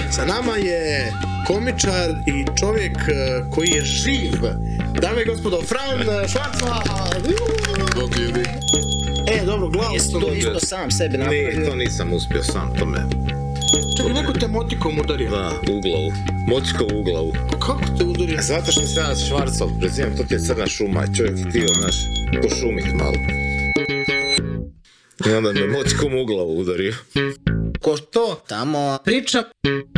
Sa nama je komičar i čovjek koji je živ. Dame i gospodo, Fran Švarcman. Bog ljudi. Dobro, glavu. Jesi to isto sam sebi napravio? Ne, to nisam uspio sam, to me... Čekaj, neko te motikom udario. Da, u glavu. Motikom u glavu. Kako te udario? Zato što se ja Švarcov prezivam, to ti je crna šuma i čovjek htio, znaš, pošumit malo. I onda me motikom u glavu udario. Ko što tamo priča